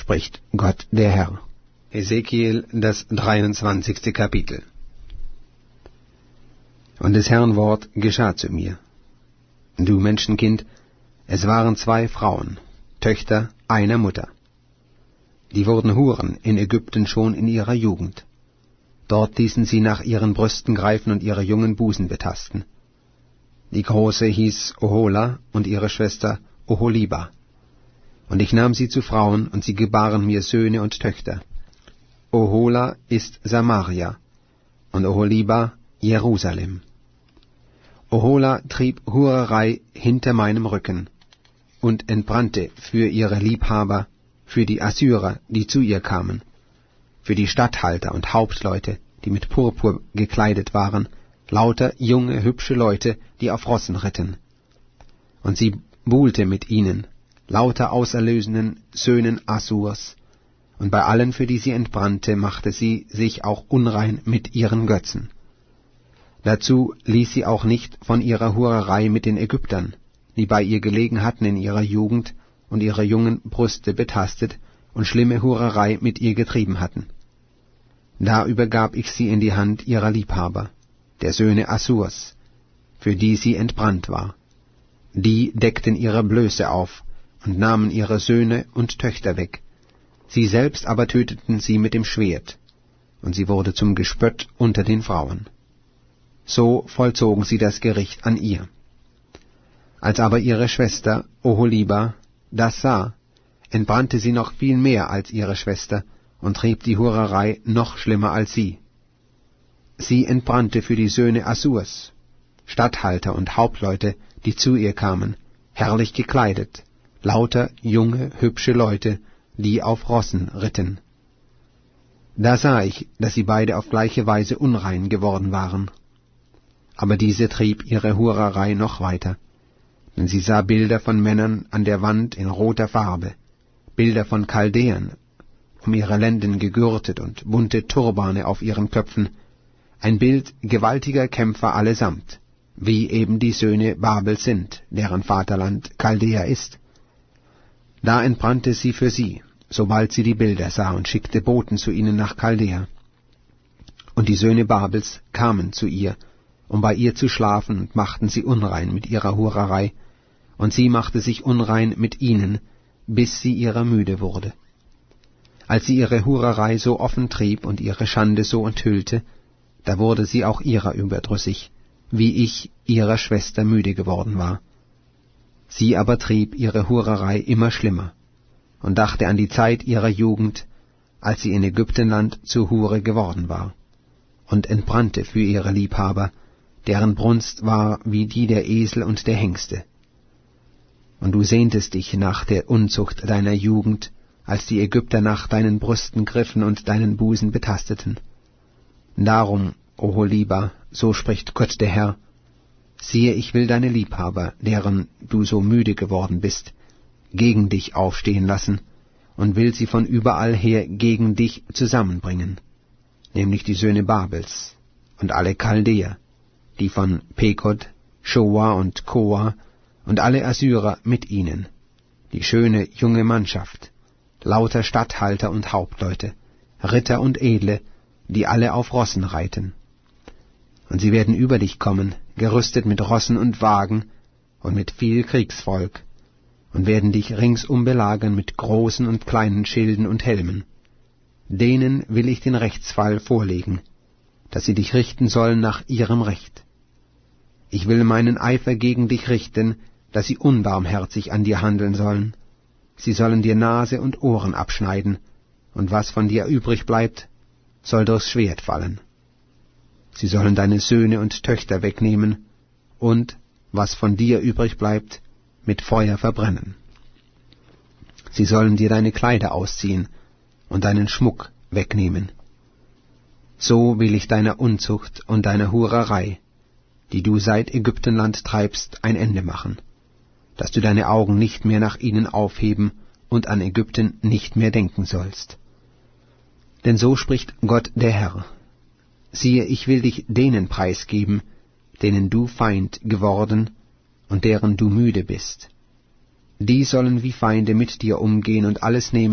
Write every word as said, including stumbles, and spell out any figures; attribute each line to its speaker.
Speaker 1: spricht Gott der Herr. Hesekiel, das dreiundzwanzigste Kapitel. Und des Herrn Wort geschah zu mir: Du Menschenkind, es waren zwei Frauen, Töchter einer Mutter. Die wurden Huren in Ägypten schon in ihrer Jugend. Dort ließen sie nach ihren Brüsten greifen und ihre jungen Busen betasten. Die große hieß Ohola und ihre Schwester Oholiba. Und ich nahm sie zu Frauen, und sie gebaren mir Söhne und Töchter. Ohola ist Samaria, und Oholiba Jerusalem. Ohola trieb Hurerei hinter meinem Rücken und entbrannte für ihre Liebhaber, für die Assyrer, die zu ihr kamen, für die Statthalter und Hauptleute, die mit Purpur gekleidet waren, lauter junge, hübsche Leute, die auf Rossen ritten. Und sie buhlte mit ihnen, lauter auserlösenen Söhnen Assurs, und bei allen, für die sie entbrannte, machte sie sich auch unrein mit ihren Götzen. Dazu ließ sie auch nicht von ihrer Hurerei mit den Ägyptern, die bei ihr gelegen hatten in ihrer Jugend und ihre jungen Brüste betastet und schlimme Hurerei mit ihr getrieben hatten. Da übergab ich sie in die Hand ihrer Liebhaber, der Söhne Assurs, für die sie entbrannt war. Die deckten ihre Blöße auf und nahmen ihre Söhne und Töchter weg. Sie selbst aber töteten sie mit dem Schwert, und sie wurde zum Gespött unter den Frauen. So vollzogen sie das Gericht an ihr. Als aber ihre Schwester Oholiba das sah, entbrannte sie noch viel mehr als ihre Schwester und trieb die Hurerei noch schlimmer als sie. Sie entbrannte für die Söhne Assurs, Statthalter und Hauptleute, die zu ihr kamen, herrlich gekleidet, lauter junge, hübsche Leute, die auf Rossen ritten. Da sah ich, dass sie beide auf gleiche Weise unrein geworden waren. Aber diese trieb ihre Hurerei noch weiter, denn sie sah Bilder von Männern an der Wand in roter Farbe, Bilder von Chaldäern, um ihre Lenden gegürtet und bunte Turbane auf ihren Köpfen, ein Bild gewaltiger Kämpfer allesamt, wie eben die Söhne Babels sind, deren Vaterland Chaldea ist. Da entbrannte sie für sie, sobald sie die Bilder sah, und schickte Boten zu ihnen nach Chaldea. Und die Söhne Babels kamen zu ihr, um bei ihr zu schlafen, und machten sie unrein mit ihrer Hurerei, und sie machte sich unrein mit ihnen, bis sie ihrer müde wurde. Als sie ihre Hurerei so offen trieb und ihre Schande so enthüllte, da wurde sie auch ihrer überdrüssig, wie ich ihrer Schwester müde geworden war. Sie aber trieb ihre Hurerei immer schlimmer und dachte an die Zeit ihrer Jugend, als sie in Ägyptenland zur Hure geworden war, und entbrannte für ihre Liebhaber, deren Brunst war wie die der Esel und der Hengste. Und du sehntest dich nach der Unzucht deiner Jugend, als die Ägypter nach deinen Brüsten griffen und deinen Busen betasteten. Darum, Oholiba, so spricht Gott der Herr: Siehe, ich will deine Liebhaber, deren du so müde geworden bist, gegen dich aufstehen lassen, und will sie von überall her gegen dich zusammenbringen, nämlich die Söhne Babels und alle Chaldäer, die von Pekod, Shoa und Koa, und alle Assyrer mit ihnen, die schöne junge Mannschaft, lauter Statthalter und Hauptleute, Ritter und Edle, die alle auf Rossen reiten. Und sie werden über dich kommen, gerüstet mit Rossen und Wagen und mit viel Kriegsvolk, und werden dich ringsum belagern mit großen und kleinen Schilden und Helmen. Denen will ich den Rechtsfall vorlegen, dass sie dich richten sollen nach ihrem Recht. Ich will meinen Eifer gegen dich richten, dass sie unbarmherzig an dir handeln sollen. Sie sollen dir Nase und Ohren abschneiden, und was von dir übrig bleibt, soll durchs Schwert fallen. Sie sollen deine Söhne und Töchter wegnehmen, und, was von dir übrig bleibt, mit Feuer verbrennen. Sie sollen dir deine Kleider ausziehen und deinen Schmuck wegnehmen. So will ich deiner Unzucht und deiner Hurerei, die du seit Ägyptenland treibst, ein Ende machen, dass du deine Augen nicht mehr nach ihnen aufheben und an Ägypten nicht mehr denken sollst. Denn so spricht Gott der Herr: Siehe, ich will dich denen preisgeben, denen du Feind geworden und deren du müde bist. Die sollen wie Feinde mit dir umgehen und alles nehmen,